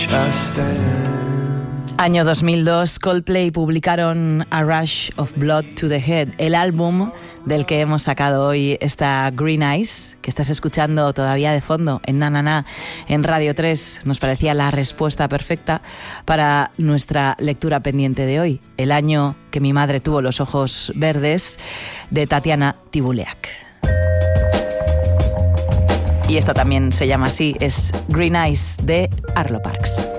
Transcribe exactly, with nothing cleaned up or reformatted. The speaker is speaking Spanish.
Año dos mil dos, Coldplay publicaron A Rush of Blood to the Head, el álbum del que hemos sacado hoy esta Green Eyes, que estás escuchando todavía de fondo en Na Na Na en Radio tres. Nos parecía la respuesta perfecta para nuestra lectura pendiente de hoy, el año que mi madre tuvo los ojos verdes, de Tatiana Tibuleac. Y esta también se llama así, es Green Eyes de Arlo Parks.